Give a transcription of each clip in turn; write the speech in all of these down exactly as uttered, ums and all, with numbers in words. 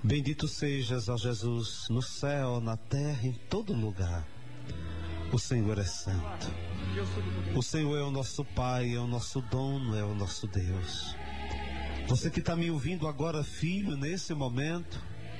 Bendito sejas, ó Jesus, no céu, na terra, em todo lugar. O Senhor é santo. O Senhor é o nosso Pai, é o nosso dono, é o nosso Deus. Você que está me ouvindo agora, filho, nesse momento,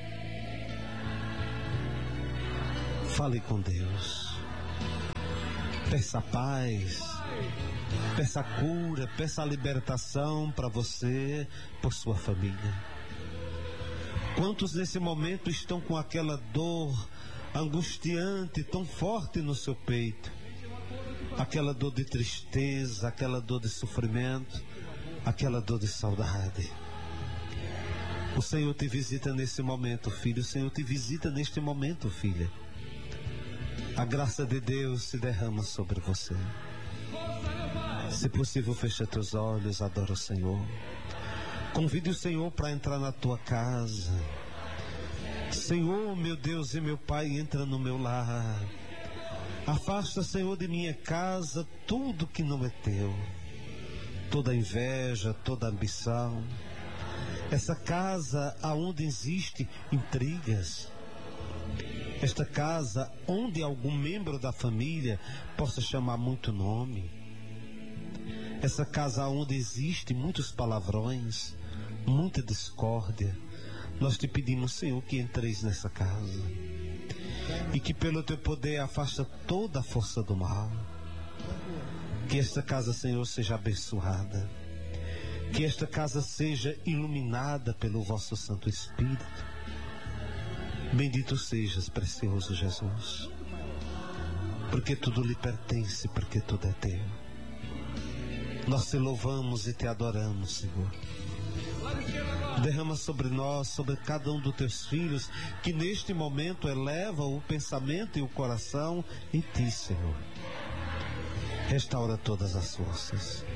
fale com Deus. Peça paz, peça cura, peça libertação para você, por sua família. Quantos nesse momento estão com aquela dor angustiante, tão forte no seu peito? Aquela dor de tristeza, aquela dor de sofrimento, aquela dor de saudade. O Senhor te visita nesse momento, filho. O Senhor te visita neste momento, filha. A graça de Deus se derrama sobre você. Se possível, fecha teus olhos, adora o Senhor. Convide o Senhor para entrar na tua casa. Senhor, meu Deus e meu Pai, entra no meu lar. Afasta, Senhor, de minha casa tudo que não é teu. Toda inveja, toda ambição. Essa casa aonde existe intrigas. Esta casa onde algum membro da família possa chamar muito nome. Essa casa onde existe muitos palavrões, muita discórdia. Nós te pedimos, Senhor, que entreis nessa casa e que pelo teu poder afasta toda a força do mal. Que esta casa, Senhor, seja abençoada. Que esta casa seja iluminada pelo vosso Santo Espírito. Bendito sejas, precioso Jesus, porque tudo lhe pertence, porque tudo é teu. Nós te louvamos e te adoramos, Senhor. Derrama sobre nós, sobre cada um dos teus filhos, que neste momento eleva o pensamento e o coração em ti, Senhor. Restaura todas as forças.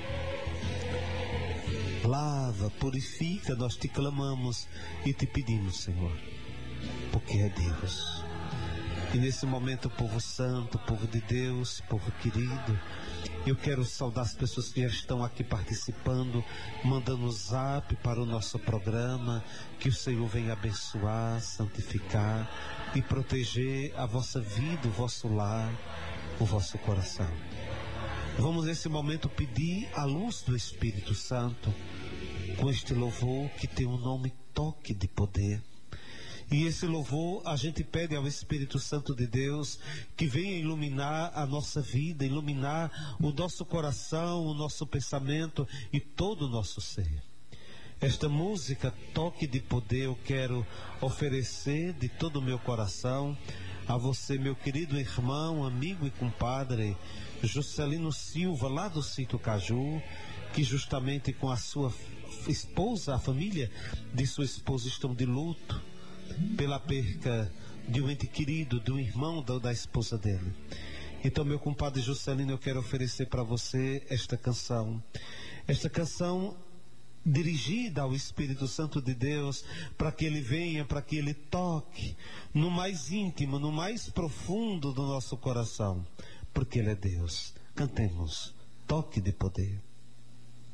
Lava, purifica, nós te clamamos e te pedimos, Senhor, porque é Deus. E nesse momento, povo santo, povo de Deus, povo querido, eu quero saudar as pessoas que já estão aqui participando, mandando o zap para o nosso programa. Que o Senhor venha abençoar, santificar e proteger a vossa vida, o vosso lar, o vosso coração. Vamos nesse momento pedir a luz do Espírito Santo com este louvor que tem o nome Toque de Poder. E esse louvor a gente pede ao Espírito Santo de Deus que venha iluminar a nossa vida, iluminar o nosso coração, o nosso pensamento e todo o nosso ser. Esta música Toque de Poder eu quero oferecer de todo o meu coração a você, meu querido irmão, amigo e compadre Juscelino Silva, lá do Sítio Caju, que justamente com a sua esposa, a família de sua esposa estão de luto pela perca de um ente querido, de um irmão da, da esposa dele. Então, meu compadre Juscelino, eu quero oferecer para você esta canção. Esta canção dirigida ao Espírito Santo de Deus, para que ele venha, para que ele toque no mais íntimo, no mais profundo do nosso coração, porque ele é Deus. Cantemos Toque de Poder.